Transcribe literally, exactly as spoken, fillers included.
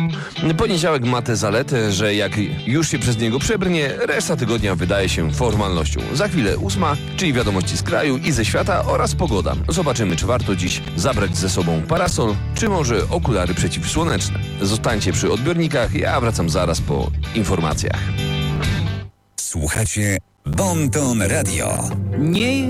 Poniedziałek ma tę zaletę, że jak już się przez niego przebrnie, reszta tygodnia wydaje się formalnością. Za chwilę ósma, czyli wiadomości z kraju i ze świata oraz pogoda. Zobaczymy, czy warto dziś zabrać ze sobą parasol, czy może okulary przeciwsłoneczne. Zostańcie przy odbiornikach, ja wracam zaraz po informacjach. Słuchacie Bon Ton Radio. Nie